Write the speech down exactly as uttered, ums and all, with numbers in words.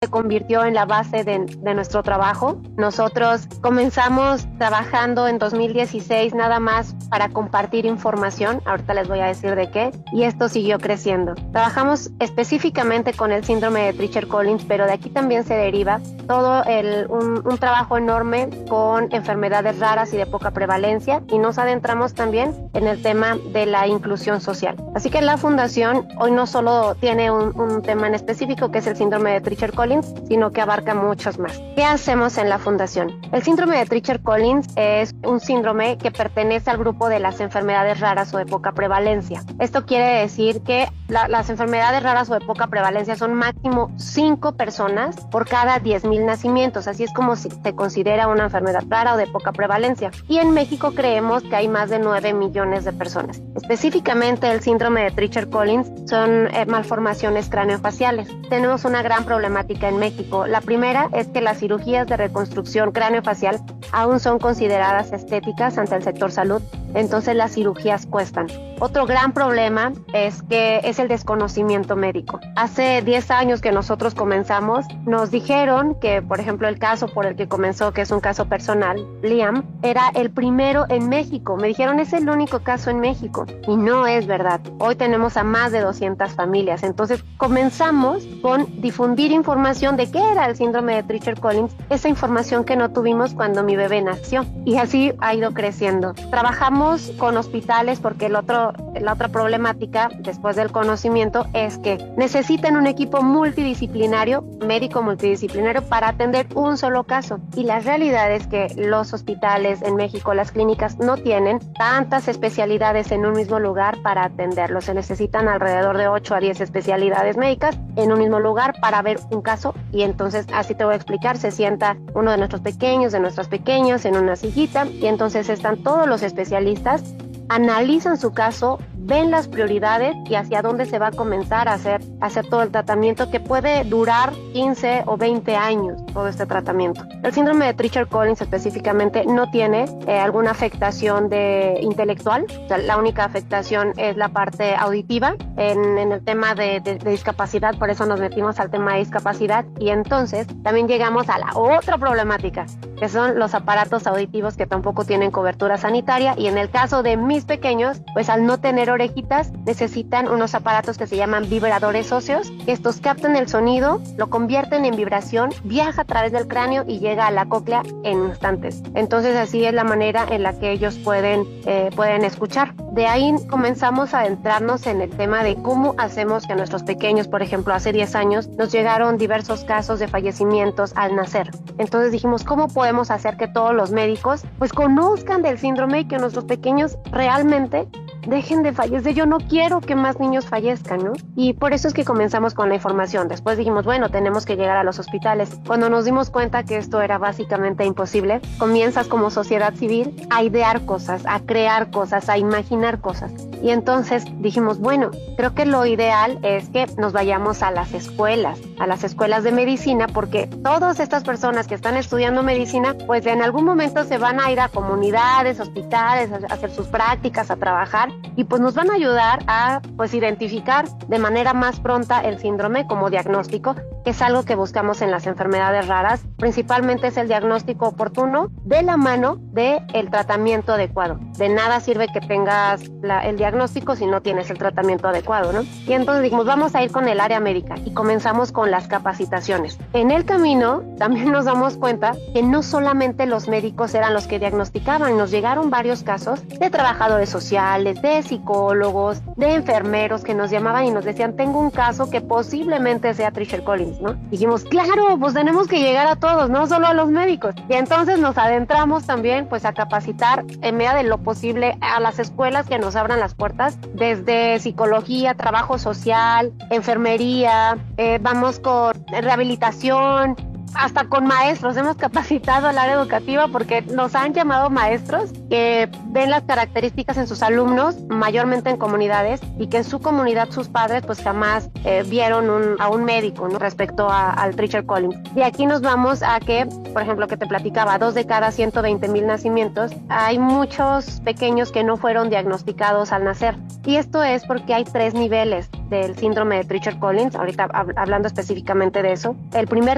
se convirtió en la base de, de nuestro trabajo. Nosotros comenzamos trabajando en dos mil dieciséis nada más para compartir información, ahorita les voy a decir de qué, y esto siguió creciendo. Trabajamos específicamente con el síndrome de Treacher-Collins, pero de aquí también se deriva todo el, un, un trabajo enorme con enfermedades raras y de poca prevalencia, y nos adentramos también en el tema de la inclusión social. Así que la fundación hoy no solo tiene un, un tema en específico que es el síndrome de Treacher-Collins, sino que abarca muchos más. ¿Qué hacemos en la fundación? El síndrome de Treacher-Collins es un síndrome que pertenece al grupo de las enfermedades raras o de poca prevalencia. Esto quiere decir que la, las enfermedades raras o de poca prevalencia son máximo cinco personas por cada diez mil nacimientos, así es como si se considera una enfermedad rara o de poca prevalencia. Y en México creemos que hay más de nueve millones de personas. Específicamente el síndrome de Treacher-Collins son eh, malformaciones craneofaciales. Tenemos una gran problemática en México. La primera es que las cirugías de reconstrucción craneofacial aún son consideradas estéticas ante el sector salud, entonces las cirugías cuestan. Otro gran problema es que es el desconocimiento médico. Hace diez años que nosotros comenzamos, nos dijeron que, por ejemplo, el caso por el que comenzó, que es un caso personal, Liam, era el primero en México. Me dijeron, es el único caso en México. Y no es verdad. Hoy tenemos a más de doscientas familias. Entonces, comenzamos con difundir información de qué era el síndrome de Treacher-Collins, esa información que no tuvimos cuando mi bebé nació. Y así ha ido creciendo. Trabajamos con hospitales porque el otro, la otra problemática, después del conocimiento, es que necesitan un equipo multidisciplinario, médico multidisciplinario, para atender un solo caso. Y la realidad es que los hospitales en México, las clínicas, no tienen tantas especialidades en un mismo lugar para atenderlo. Se necesitan alrededor de ocho a diez especialidades médicas en un mismo lugar para ver un caso. Y entonces, así te voy a explicar, se sienta uno de nuestros pequeños, de nuestros pequeños en una sillita, y entonces están todos los especialistas, analizan su caso, ven las prioridades y hacia dónde se va a comenzar a hacer, a hacer todo el tratamiento, que puede durar quince o veinte años, todo este tratamiento. El síndrome de Treacher-Collins específicamente no tiene eh, alguna afectación de intelectual, o sea, la única afectación es la parte auditiva en, en el tema de, de, de discapacidad, por eso nos metimos al tema de discapacidad, y entonces también llegamos a la otra problemática, que son los aparatos auditivos que tampoco tienen cobertura sanitaria, y en el caso de mis pequeños, pues al no tener orejitas, necesitan unos aparatos que se llaman vibradores óseos, que estos captan el sonido, lo convierten en vibración, viaja a través del cráneo y llega a la cóclea en instantes. Entonces así es la manera en la que ellos pueden, eh, pueden escuchar. De ahí comenzamos a adentrarnos en el tema de cómo hacemos que nuestros pequeños, por ejemplo, hace diez años, nos llegaron diversos casos de fallecimientos al nacer. Entonces dijimos, ¿cómo podemos hacer que todos los médicos pues conozcan del síndrome y que nuestros pequeños realmente dejen de fallecer? Yo no quiero que más niños fallezcan, ¿no? Y por eso es que comenzamos con la información. Después dijimos, bueno, tenemos que llegar a los hospitales. Cuando nos dimos cuenta que esto era básicamente imposible, comienzas como sociedad civil a idear cosas, a crear cosas, a imaginar cosas. Y entonces dijimos, bueno, creo que lo ideal es que nos vayamos a las escuelas, a las escuelas de medicina, porque todas estas personas que están estudiando medicina, pues en algún momento se van a ir a comunidades, hospitales, a hacer sus prácticas, a trabajar, y pues nos van a ayudar a pues identificar de manera más pronta el síndrome como diagnóstico, que es algo que buscamos en las enfermedades raras. Principalmente es el diagnóstico oportuno de la mano del tratamiento adecuado. De nada sirve que tengas la, el diagnóstico si no tienes el tratamiento adecuado, ¿no? Y entonces dijimos, vamos a ir con el área médica, y comenzamos con las capacitaciones. En el camino también nos damos cuenta que no solamente los médicos eran los que diagnosticaban, nos llegaron varios casos de trabajadores sociales, de psicólogos, de enfermeros que nos llamaban y nos decían, tengo un caso que posiblemente sea Treacher-Collins, ¿no? Dijimos, claro, pues tenemos que llegar a todos, no solo a los médicos. Y entonces nos adentramos también pues a capacitar en medida de lo posible a las escuelas que nos abran las puertas, desde psicología, trabajo social, enfermería, eh, vamos con rehabilitación, hasta con maestros. Hemos capacitado al área educativa porque nos han llamado maestros que ven las características en sus alumnos, mayormente en comunidades, y que en su comunidad sus padres pues jamás eh, vieron un, a un médico, ¿no? Respecto a, al Treacher-Collins. Y aquí nos vamos a que, por ejemplo, que te platicaba, dos de cada ciento veinte mil nacimientos, hay muchos pequeños que no fueron diagnosticados al nacer. Y esto es porque hay tres niveles del síndrome de Treacher-Collins, ahorita hab- hablando específicamente de eso. El primer